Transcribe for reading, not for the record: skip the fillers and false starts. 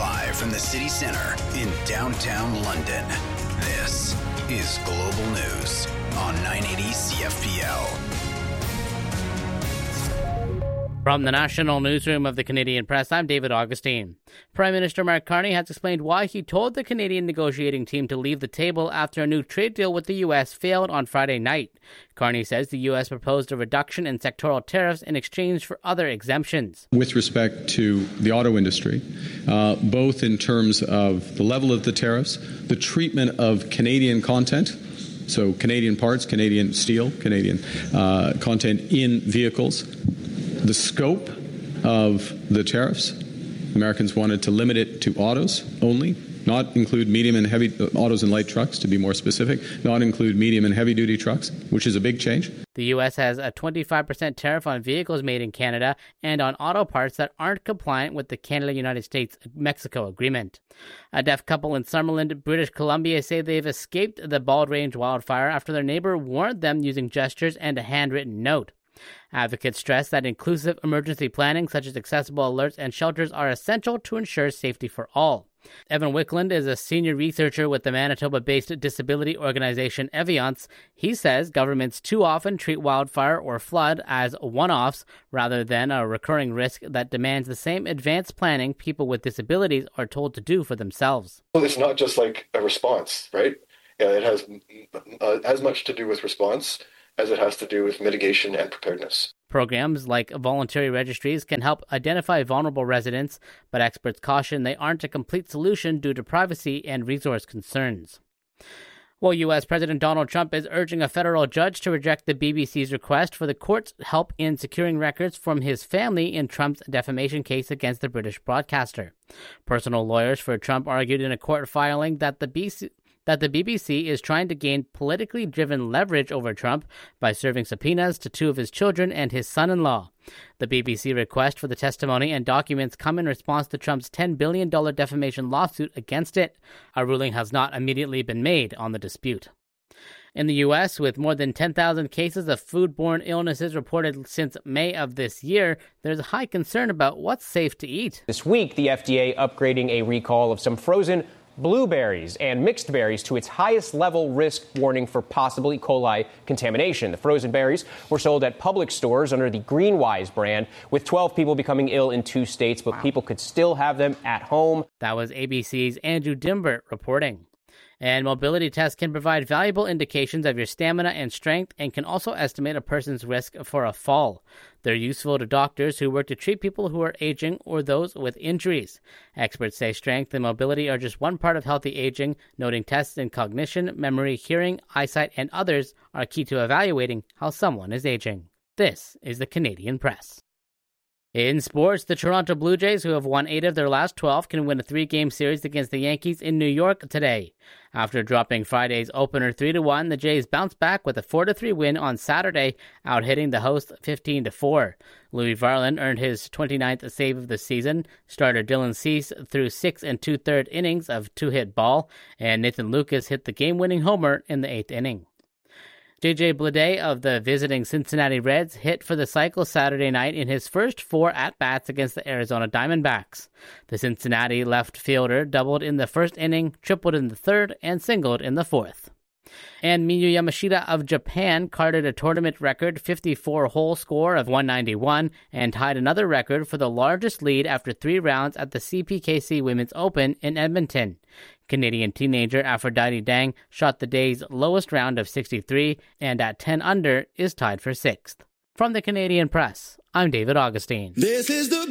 Live from the city centre in downtown London, this is Global News on 980 CFPL. From the National Newsroom of the Canadian Press, I'm David Augustine. Prime Minister Mark Carney has explained why he told the Canadian negotiating team to leave the table after a new trade deal with the U.S. failed on Friday night. Carney says the U.S. proposed a reduction in sectoral tariffs in exchange for other exemptions. With respect to the auto industry, both in terms of the level of the tariffs, the treatment of Canadian content, so Canadian parts, Canadian steel, Canadian content in vehicles, the scope of the tariffs. Americans wanted to limit it to autos only, not include medium and heavy autos and light trucks, to be more specific, not include medium and heavy duty trucks, which is a big change. The U.S. has a 25% tariff on vehicles made in Canada and on auto parts that aren't compliant with the Canada-United States-Mexico agreement. A deaf couple in Summerland, British Columbia, say they've escaped the Bald Range wildfire after their neighbor warned them using gestures and a handwritten note. Advocates stress that inclusive emergency planning, such as accessible alerts and shelters, are essential to ensure safety for all. Evan Wickland is a senior researcher with the Manitoba-based disability organization Eviance. He says governments too often treat wildfire or flood as one-offs rather than a recurring risk that demands the same advanced planning people with disabilities are told to do for themselves. Well, it's not just like a response, right? It has as much to do with response as it has to do with mitigation and preparedness. Programs like voluntary registries can help identify vulnerable residents, but experts caution they aren't a complete solution due to privacy and resource concerns. Well, U.S. President Donald Trump is urging a federal judge to reject the BBC's request for the court's help in securing records from his family in Trump's defamation case against the British broadcaster. Personal lawyers for Trump argued in a court filing that the BBC is trying to gain politically driven leverage over Trump by serving subpoenas to two of his children and his son-in-law. The BBC request for the testimony and documents come in response to Trump's $10 billion defamation lawsuit against it. A ruling has not immediately been made on the dispute. In the U.S., with more than 10,000 cases of foodborne illnesses reported since May of this year, there's high concern about what's safe to eat. This week, the FDA upgrading a recall of some frozen blueberries and mixed berries to its highest level risk warning for possible E. coli contamination. The frozen berries were sold at Publix stores under the Greenwise brand, with 12 people becoming ill in 2 states, but people could still have them at home. That was ABC's Andrew Dimbert reporting. And mobility tests can provide valuable indications of your stamina and strength and can also estimate a person's risk for a fall. They're useful to doctors who work to treat people who are aging or those with injuries. Experts say strength and mobility are just one part of healthy aging, noting tests in cognition, memory, hearing, eyesight, and others are key to evaluating how someone is aging. This is the Canadian Press. In sports, the Toronto Blue Jays, who have won 8 of their last 12, can win a 3-game series against the Yankees in New York today. After dropping Friday's opener 3-1, the Jays bounced back with a 4-3 win on Saturday, out-hitting the hosts 15-4. Louis Varland earned his 29th save of the season. Starter Dylan Cease threw 6 2/3 innings of 2-hit ball, and Nathan Lucas hit the game-winning homer in the 8th inning. J.J. Bleday of the visiting Cincinnati Reds hit for the cycle Saturday night in his first 4 at-bats against the Arizona Diamondbacks. The Cincinnati left fielder doubled in the first inning, tripled in the third, and singled in the fourth. And Miyu Yamashita of Japan carded a tournament record 54-hole score of 191 and tied another record for the largest lead after 3 rounds at the CPKC Women's Open in Edmonton. Canadian teenager Aphrodite Dang shot the day's lowest round of 63 and at 10 under is tied for 6th. From the Canadian Press, I'm David Augustine. This is the